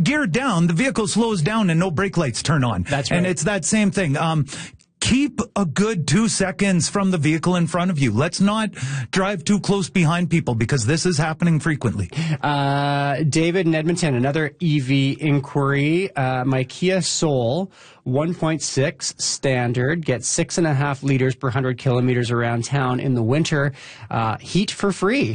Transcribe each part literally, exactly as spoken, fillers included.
geared down, the vehicle slows down and no brake lights turn on. That's right. And it's that same thing. Um, Keep a good two seconds from the vehicle in front of you. Let's not drive too close behind people because this is happening frequently. Uh, David in Edmonton, another E V inquiry. Uh, my Kia Soul one point six standard gets six and a half liters per hundred kilometers around town in the winter. Uh, heat for free.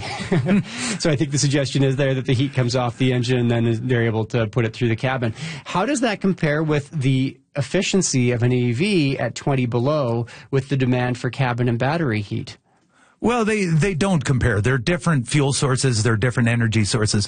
So I think the suggestion is there that the heat comes off the engine and then they're able to put it through the cabin. How does that compare with the efficiency of an E V at twenty below with the demand for cabin and battery heat? Well, they, they don't compare. They're different fuel sources. They're different energy sources.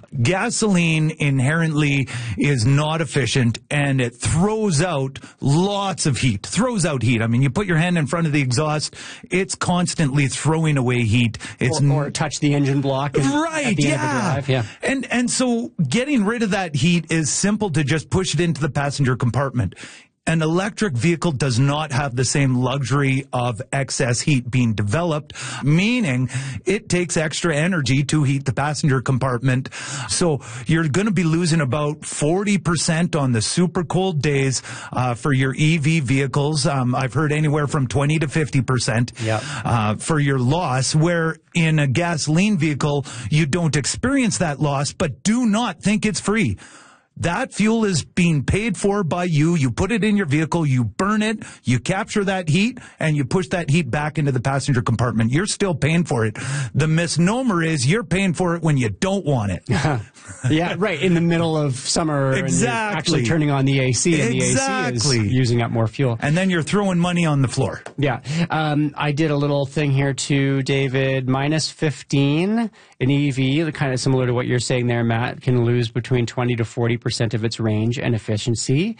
Gasoline inherently is not efficient, and it throws out lots of heat. Throws out heat. I mean, you put your hand in front of the exhaust, it's constantly throwing away heat. It's or, or touch the engine block and, right, at the yeah. end of the drive. Yeah. And, and so getting rid of that heat is simple to just push it into the passenger compartment. An electric vehicle does not have the same luxury of excess heat being developed, meaning it takes extra energy to heat the passenger compartment. So you're going to be losing about forty percent on the super cold days uh, for your E V vehicles. Um, I've heard anywhere from twenty to fifty percent yep. uh, for your loss, where in a gasoline vehicle, you don't experience that loss, but do not think it's free. That fuel is being paid for by you. You put it in your vehicle, you burn it, you capture that heat, and you push that heat back into the passenger compartment. You're still paying for it. The misnomer is you're paying for it when you don't want it. Yeah, right. In the middle of summer, exactly. And you're actually turning on the A C, and exactly. the A C is using up more fuel. And then you're throwing money on the floor. Yeah. Um, I did a little thing here too, David. Minus fifteen, an E V, kind of similar to what you're saying there, Matt, can lose between twenty to forty percent of its range and efficiency.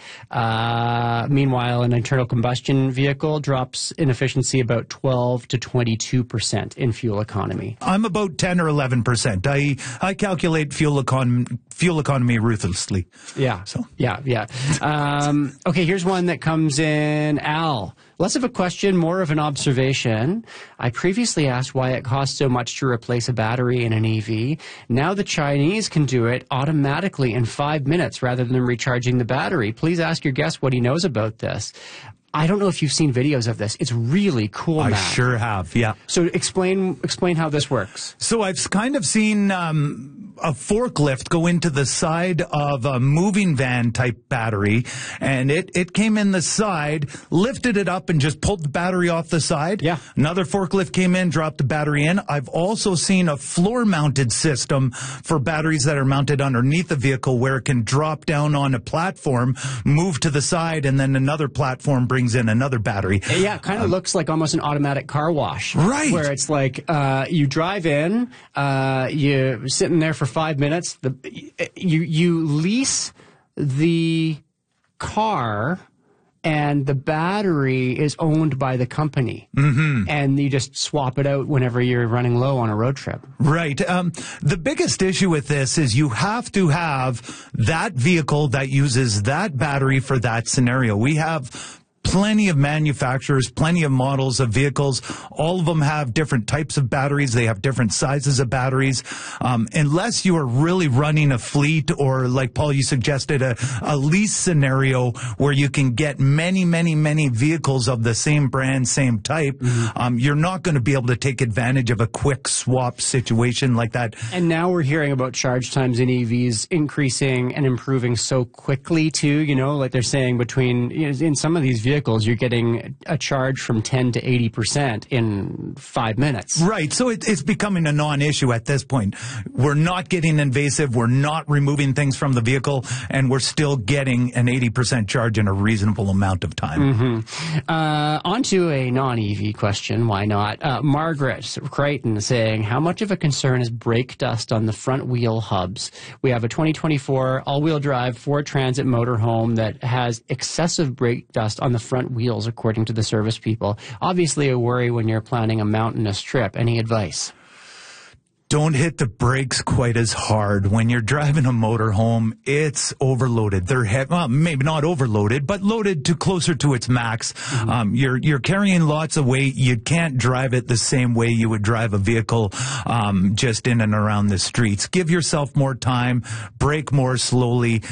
Uh, meanwhile, an internal combustion vehicle drops in efficiency about twelve to twenty-two percent in fuel economy. I'm about ten or eleven percent. I, I calculate fuel economy, fuel economy ruthlessly. Yeah. So. Yeah, yeah. Um, okay, here's one that comes in. Al, less of a question, more of an observation. I previously asked why it costs so much to replace a battery in an E V. Now the Chinese can do it automatically in five minutes rather than recharging the battery. Please ask your guest what he knows about this. I don't know if you've seen videos of this. It's really cool, I Matt. sure have, yeah. So explain explain how this works. So I've kind of seen um, a forklift go into the side of a moving van type battery, and it, it came in the side, lifted it up, and just pulled the battery off the side. Yeah. Another forklift came in, dropped the battery in. I've also seen a floor-mounted system for batteries that are mounted underneath the vehicle where it can drop down on a platform, move to the side, and then another platform brings in another battery. Yeah, it kind of um, looks like almost an automatic car wash. Right. Where it's like uh, you drive in, uh, you're sitting there for five minutes, the, you, you lease the car, and the battery is owned by the company. Mm-hmm. And you just swap it out whenever you're running low on a road trip. Right. Um, the biggest issue with this is you have to have that vehicle that uses that battery for that scenario. We have plenty of manufacturers, plenty of models of vehicles. All of them have different types of batteries. They have different sizes of batteries. Um, unless you are really running a fleet or, like Paul, you suggested, a, a lease scenario where you can get many, many, many vehicles of the same brand, same type, mm-hmm. um, you're not going to be able to take advantage of a quick swap situation like that. And now we're hearing about charge times in E Vs increasing and improving so quickly, too. You know, like they're saying between, you know, in some of these vehicles, Vehicles, you're getting a charge from ten to eighty percent in five minutes. Right. So it, it's becoming a non-issue at this point. We're not getting invasive. We're not removing things from the vehicle, and we're still getting an eighty percent charge in a reasonable amount of time. Mm-hmm. Uh, on to a non-E V question. Why not? Uh, Margaret Crichton saying, how much of a concern is brake dust on the front wheel hubs? We have a twenty twenty-four all-wheel drive Ford Transit motorhome that has excessive brake dust on the front wheels, according to the service people. Obviously a worry when you're planning a mountainous trip. Any advice? Don't hit the brakes quite as hard. When you're driving a motorhome, it's overloaded. They're he- well, maybe not overloaded, but loaded to closer to its max. Mm-hmm. Um, you're you're carrying lots of weight. You can't drive it the same way you would drive a vehicle um, just in and around the streets. Give yourself more time. Brake more slowly.